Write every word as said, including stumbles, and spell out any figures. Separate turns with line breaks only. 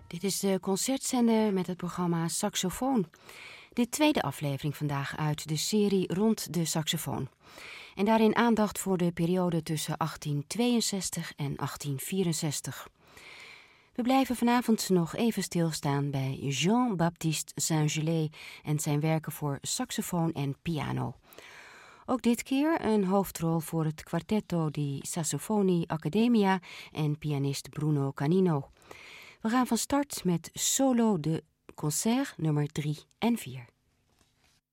Dit is de concertzender met het programma Saxofoon. De tweede aflevering vandaag uit de serie rond de saxofoon. En daarin aandacht voor de periode tussen achttien tweeënzestig en achttien vierenzestig. We blijven vanavond nog even stilstaan bij Jean-Baptiste Saint-Gelais en zijn werken voor saxofoon en piano. Ook dit keer een hoofdrol voor het Quartetto di Sassofoni Accademia en pianist Bruno Canino. We gaan van start met Solo de Concert nummer drie en vier.